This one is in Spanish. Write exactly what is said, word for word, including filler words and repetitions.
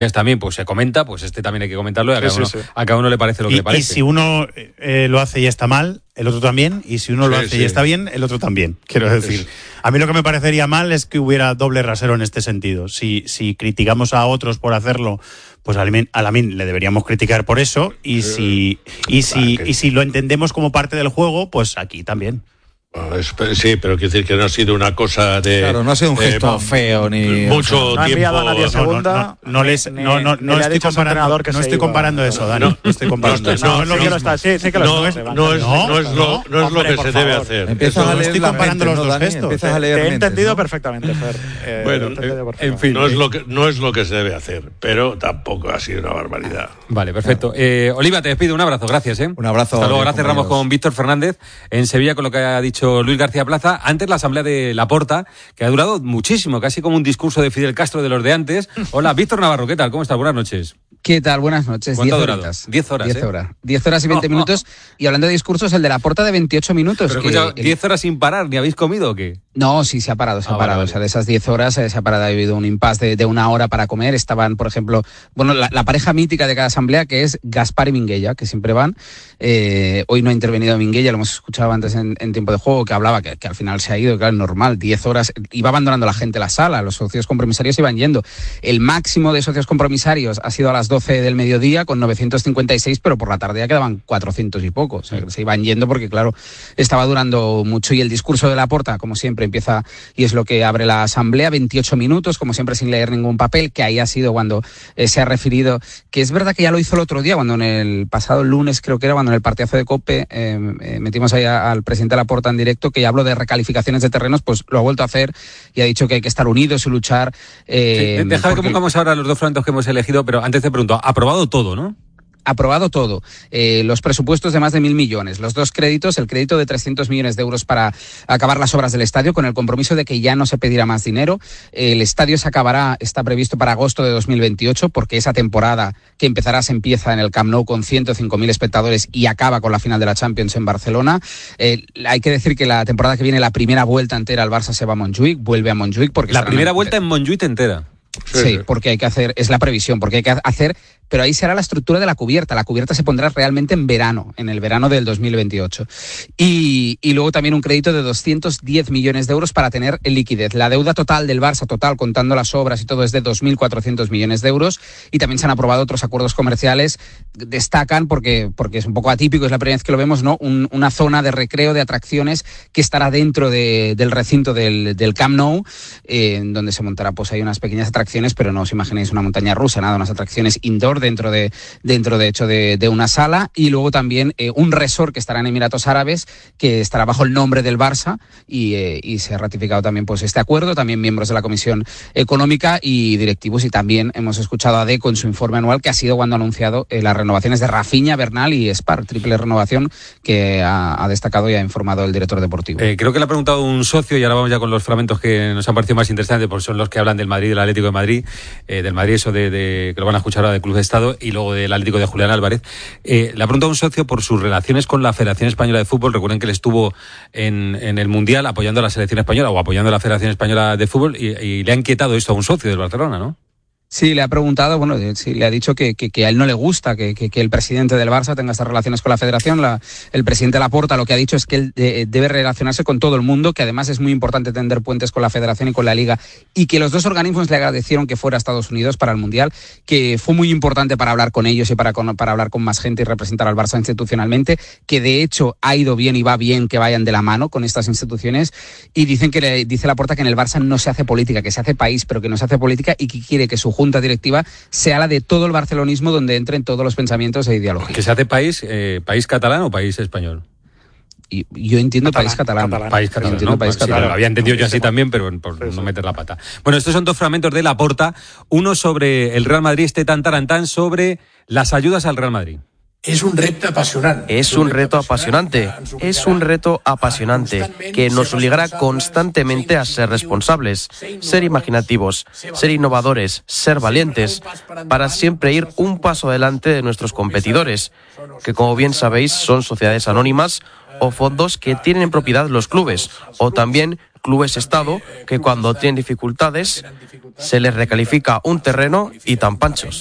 también pues se comenta, pues este también hay que comentarlo y a, sí, cada, uno, sí, sí. a cada uno le parece lo que y, le parece. Y si uno eh, lo hace y está mal, el otro también, y si uno lo sí, hace sí. y está bien, el otro también, quiero decir. A mí lo que me parecería mal es que hubiera doble rasero en este sentido. Si, si criticamos a otros por hacerlo, pues a la min le deberíamos criticar por eso, y si, y si, y si lo entendemos como parte del juego, pues aquí también. Sí, pero quiero decir que no ha sido una cosa de... Claro, no ha sido un gesto eh, feo ni... Mucho o sea, no ha tiempo... enviado a nadie a segunda. No, no, no, no, les, ni, no, no, no, ni estoy comparando, no estoy comparando eso, Dani. No, no estoy comparando no, eso. No, no, no, no, no, está, sí, sí que lo no, es, no, es, no, no es lo, no es lo que se debe hacer. Empiezas a leer estoy comparando los dos gestos. Te, a leer te he mentes, entendido ¿no? perfectamente, Fer. Eh, bueno, perfectamente. en fin. No es, lo que, no es lo que se debe hacer, pero tampoco ha sido una barbaridad. Vale, perfecto. Eh, Oliva, te despido. Un abrazo. Gracias. ¿eh? Un abrazo. Hasta luego. Ahora cerramos con Víctor Fernández en Sevilla con lo que ha dicho Luis García Plaza. Antes la asamblea de Laporta, que ha durado muchísimo, casi como un discurso de Fidel Castro de los de antes. Hola, Víctor Navarro, ¿qué tal? ¿Cómo estás? Buenas noches. ¿Qué tal? Buenas noches. ¿Cuánto diez ha durado? horitas. Diez horas, Diez ¿eh? horas. Diez horas y veinte oh, minutos. Oh. Y hablando de discursos, el de Laporta de veintiocho minutos. Pero que, escucha, el... diez horas sin parar, ¿ni habéis comido o qué? No, sí, se ha parado, se ah, ha parado. Vale, vale. O sea, de esas diez horas eh, se ha parado. Ha habido un impasse de, de una hora para comer. Estaban, por ejemplo, bueno, la, la pareja mítica de cada asamblea, que es Gaspar y Minguella, que siempre van. Eh, hoy no ha intervenido Minguella, lo hemos escuchado antes en, en tiempo de juego, que hablaba que, que al final se ha ido, claro, normal, diez horas. Iba abandonando la gente la sala, los socios compromisarios iban yendo. El máximo de socios compromisarios ha sido a las doce del mediodía, con novecientos cincuenta y seis, pero por la tarde ya quedaban cuatrocientos y poco. O sea, se iban yendo porque, claro, estaba durando mucho. Y el discurso de Laporta, como siempre, empieza, y es lo que abre la asamblea, veintiocho minutos, como siempre, sin leer ningún papel, que ahí ha sido cuando eh, se ha referido, que es verdad que ya lo hizo el otro día, cuando en el pasado lunes, creo que era, cuando en el partidazo de COPE eh, eh, metimos ahí a, al presidente Laporta en directo, que ya habló de recalificaciones de terrenos, pues lo ha vuelto a hacer y ha dicho que hay que estar unidos y luchar. Eh, sí, déjame porque... que pongamos ahora los dos fragmentos que hemos elegido, pero antes te pregunto, aprobado todo, ¿no? Aprobado todo. Eh, los presupuestos de más de mil millones. Los dos créditos, el crédito de trescientos millones de euros para acabar las obras del estadio, con el compromiso de que ya no se pedirá más dinero. El estadio se acabará, está previsto para agosto de dos mil veintiocho, porque esa temporada que empezará se empieza en el Camp Nou con ciento cinco mil espectadores y acaba con la final de la Champions en Barcelona. Eh, hay que decir que la temporada que viene, la primera vuelta entera al Barça se va a Montjuïc, vuelve a Montjuïc. Porque la primera en... vuelta en Montjuïc entera. Sí, sí, porque hay que hacer, es la previsión, porque hay que hacer, pero ahí será la estructura de la cubierta. La cubierta se pondrá realmente en verano, en el verano del dos mil veintiocho. Y, y luego también un crédito de doscientos diez millones de euros para tener liquidez. La deuda total del Barça, total, contando las obras y todo, es de dos mil cuatrocientos millones de euros. Y también se han aprobado otros acuerdos comerciales. Destacan, porque, porque es un poco atípico, es la primera vez que lo vemos, ¿no? Un, una zona de recreo, de atracciones, que estará dentro de, del recinto del, del Camp Nou, eh, en donde se montará, pues hay unas pequeñas atracciones atracciones, pero no os imaginéis una montaña rusa, nada, unas atracciones indoor dentro de, dentro de hecho de, de una sala, y luego también eh, un resort que estará en Emiratos Árabes, que estará bajo el nombre del Barça, y, eh, y se ha ratificado también pues este acuerdo, también miembros de la Comisión Económica y directivos, y también hemos escuchado a Deco en su informe anual, que ha sido cuando ha anunciado eh, las renovaciones de Rafinha, Bernal y Spar, triple renovación que ha, ha destacado y ha informado el director deportivo. Eh, creo que le ha preguntado un socio, y ahora vamos ya con los fragmentos que nos han parecido más interesantes, porque son los que hablan del Madrid, del Atlético de Madrid, eh, del Madrid, eso de, de que lo van a escuchar ahora del Club de Estado, y luego del Atlético de Julián Álvarez. Eh, le ha preguntado un socio por sus relaciones con la Federación Española de Fútbol. Recuerden que él estuvo en, en el Mundial apoyando a la selección española o apoyando a la Federación Española de Fútbol, y, y le ha inquietado esto a un socio del Barcelona, ¿no? Sí, le ha preguntado, bueno, sí, le ha dicho que, que, que a él no le gusta que, que, que el presidente del Barça tenga estas relaciones con la Federación. La, el presidente Laporta lo que ha dicho es que él de, debe relacionarse con todo el mundo, que además es muy importante tender puentes con la Federación y con la Liga, y que los dos organismos le agradecieron que fuera a Estados Unidos para el Mundial, que fue muy importante para hablar con ellos y para, con, para hablar con más gente y representar al Barça institucionalmente, que de hecho ha ido bien y va bien que vayan de la mano con estas instituciones, y dicen que le, dice Laporta que en el Barça no se hace política, que se hace país, pero que no se hace política, y que quiere que su junta directiva sea la de todo el barcelonismo, donde entren todos los pensamientos e ideologías. ¿Que se hace país, eh, país catalán o país español? Y yo entiendo catalán, país catalán. catalán. País catalán, entiendo ¿no? país Sí, catalán. Lo había entendido yo así también, pero por sí, no sí. meter la pata. Bueno, estos son dos fragmentos de Laporta. Uno sobre el Real Madrid, este tan tarantán, sobre las ayudas al Real Madrid. Es un reto apasionante. Es un reto apasionante. Es un reto apasionante que nos obligará constantemente a ser responsables, ser imaginativos, ser innovadores, ser valientes, para siempre ir un paso adelante de nuestros competidores, que como bien sabéis son sociedades anónimas o fondos que tienen en propiedad los clubes, o también clubes Estado que cuando tienen dificultades se les recalifica un terreno y tan panchos.